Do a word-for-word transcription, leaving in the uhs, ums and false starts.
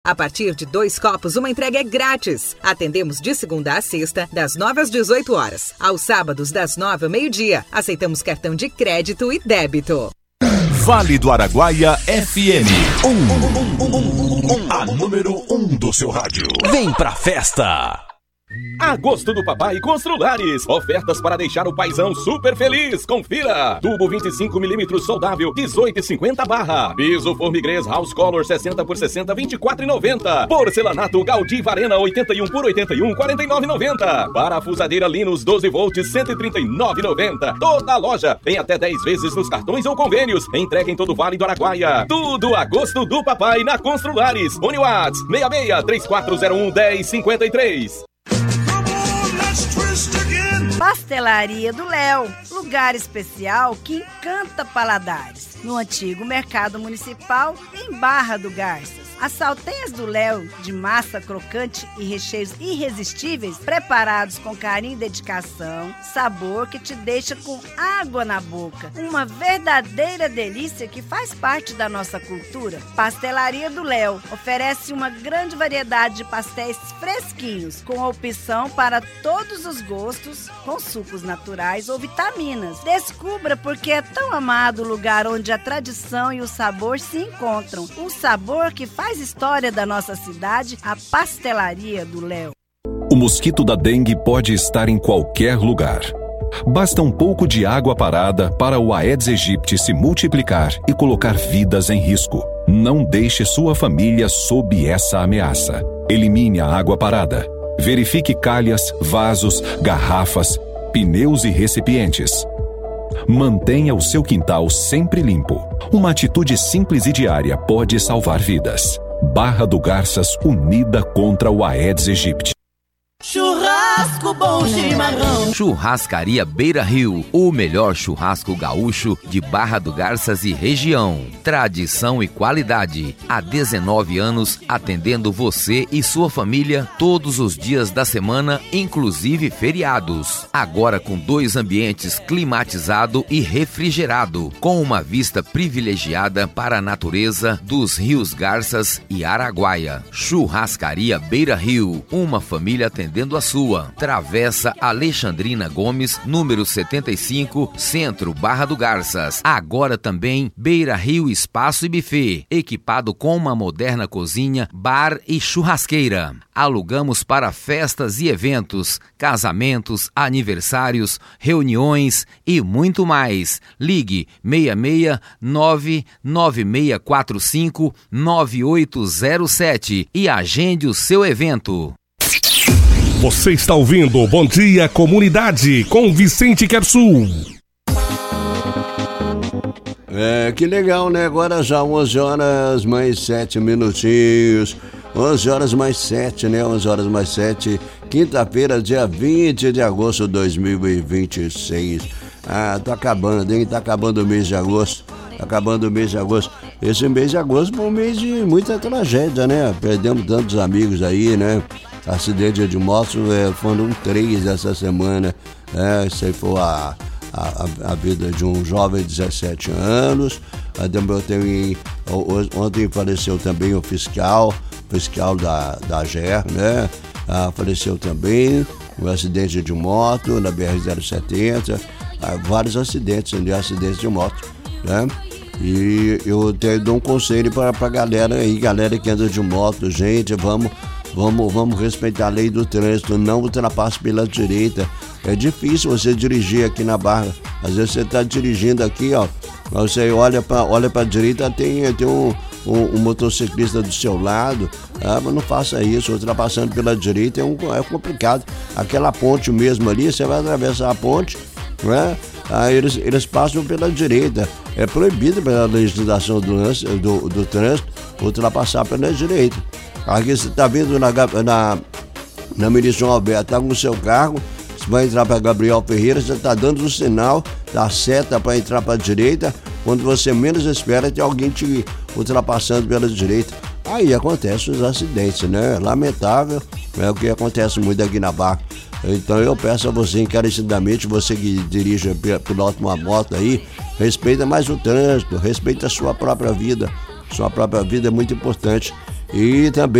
A partir de dois copos, uma entrega é grátis. Atendemos de segunda a sexta, das nove às dezoito horas. Aos sábados, das nove ao meio-dia. Aceitamos cartão de crédito e débito. Vale do Araguaia F M. Um, um, um, um, um, a número um do seu rádio. Vem pra festa! Agosto do Papai Construlares. Ofertas para deixar o paizão super feliz. Confira. Tubo vinte e cinco milímetros soldável, dezoito e cinquenta barra. Piso Formigrês House Color sessenta por sessenta, vinte e quatro e noventa. Porcelanato Gaudí Varena oitenta e um por oitenta e um, quarenta e nove e noventa. Parafusadeira Linus doze volts, cento e trinta e nove e noventa. Toda a loja tem até dez vezes nos cartões ou convênios. Entrega em todo o Vale do Araguaia. Tudo Agosto do Papai na Construlares. Uniwatts seis seis, três quatro zero um, um zero cinco três. Pastelaria do Léo, lugar especial que encanta paladares. No antigo Mercado Municipal, em Barra do Garças. As saltenhas do Léo, de massa crocante e recheios irresistíveis, preparados com carinho e dedicação, sabor que te deixa com água na boca. Uma verdadeira delícia que faz parte da nossa cultura. Pastelaria do Léo oferece uma grande variedade de pastéis fresquinhos, com opção para todos os gostos, com sucos naturais ou vitaminas. Descubra porque é tão amado o lugar onde a tradição e o sabor se encontram. Um sabor que faz história da nossa cidade, a Pastelaria do Léo. O mosquito da dengue pode estar em qualquer lugar. Basta um pouco de água parada para o Aedes aegypti se multiplicar e colocar vidas em risco. Não deixe sua família sob essa ameaça. Elimine a água parada. Verifique calhas, vasos, garrafas, pneus e recipientes. Mantenha o seu quintal sempre limpo. Uma atitude simples e diária pode salvar vidas. Barra do Garças, unida contra o Aedes aegypti. Churrasco bom chimarrão. Churrascaria Beira Rio, o melhor churrasco gaúcho de Barra do Garças e região. Tradição e qualidade. Há dezenove anos atendendo você e sua família todos os dias da semana, inclusive feriados. Agora com dois ambientes climatizado e refrigerado, com uma vista privilegiada para a natureza dos rios Garças e Araguaia. Churrascaria Beira Rio, uma família atendendo a sua. Travessa Alexandrina Gomes, número setenta e cinco, Centro, Barra do Garças. Agora também Beira Rio Espaço e Buffet, equipado com uma moderna cozinha, bar e churrasqueira. Alugamos para festas e eventos, casamentos, aniversários, reuniões e muito mais. Ligue seis seis nove nove seis quatro cinco nove oito zero sete e agende o seu evento. Você está ouvindo Bom Dia Comunidade com Vicente Kersul. É, que legal, né? Agora já onze horas mais sete minutinhos. onze horas mais sete, né? onze horas mais sete. Quinta-feira, dia vinte de agosto de dois mil e vinte e seis. Ah, tá acabando, hein? Tá acabando o mês de agosto. Tá acabando o mês de agosto. Esse mês de agosto foi um mês de muita tragédia, né? Perdemos tantos amigos aí, né? Acidente de moto, é, foram três essa semana. É, isso aí foi a, a, a vida de um jovem de dezessete anos. Aí também tem, ontem faleceu também o fiscal, fiscal da, da G E R, né? Ah, faleceu também um acidente de moto na B R zero setenta. Ah, vários acidentes, né? Acidentes de moto, né? E eu te, dou um conselho para a galera aí, galera que anda de moto, gente, vamos. Vamos, vamos respeitar a lei do trânsito, não ultrapasse pela direita. É difícil você dirigir aqui na Barra. Às vezes você está dirigindo aqui, ó, você olha para olha a direita, tem, tem um, um, um motociclista do seu lado. Ah, mas não faça isso, ultrapassando pela direita é, um, é complicado. Aquela ponte mesmo ali, você vai atravessar a ponte, né? Aí eles, eles passam pela direita. É proibido pela legislação do, do, do trânsito ultrapassar pela direita. Aqui você está vindo na, na, na Ministro Alberto, está com o seu carro, você vai entrar para Gabriel Ferreira, você está dando o sinal da seta para entrar para a direita, quando você menos espera tem alguém te ultrapassando pela direita. Aí acontecem os acidentes, né? Lamentável, é o que acontece muito aqui na Barra. Então eu peço a você encarecidamente, você que dirige, pilota uma moto aí, respeita mais o trânsito, respeita a sua própria vida. Sua própria vida é muito importante. e também